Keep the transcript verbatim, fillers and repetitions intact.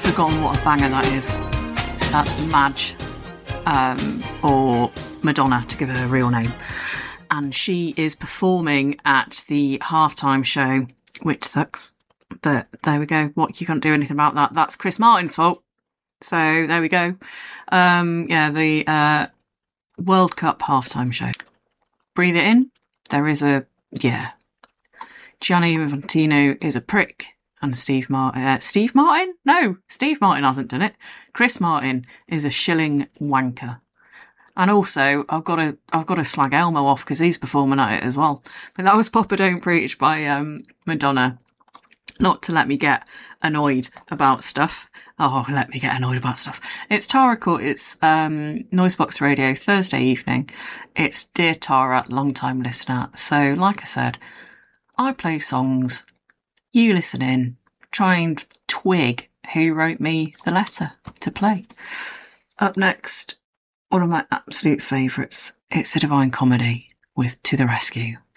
forgotten what a banger that is. That's Madge, um, or Madonna, to give her a real name. And she is performing at the halftime show, which sucks. But there we go. What, you can't do anything about that. That's Chris Martin's fault. So there we go. Um, yeah, the uh, World Cup halftime show. Breathe it in. There is a, yeah. Gianni Infantino is a prick. And Steve Martin, uh, Steve Martin? No, Steve Martin hasn't done it. Chris Martin is a shilling wanker. And also, I've got to, I've got to slag Elmo off because he's performing at it as well. But that was Papa Don't Preach by um, Madonna. Not to let me get annoyed about stuff. Oh, let me get annoyed about stuff. It's Tara Court. It's um, Noisebox Radio, Thursday evening. It's Dear Tara, long-time listener. So, like I said, I play songs. You listen in, try and twig who wrote me the letter to play. Up next, one of my absolute favourites. It's the Divine Comedy with To the Rescue.